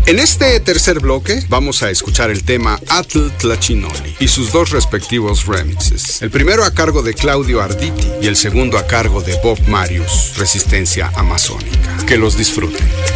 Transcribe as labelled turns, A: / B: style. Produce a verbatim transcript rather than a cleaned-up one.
A: En este tercer bloque vamos a escuchar el tema Atl Tlachinoli y sus dos respectivos remixes. El primero a cargo de Claudio Arditi y el segundo a cargo de Bob Marius, Resistencia Amazónica. Que los disfruten.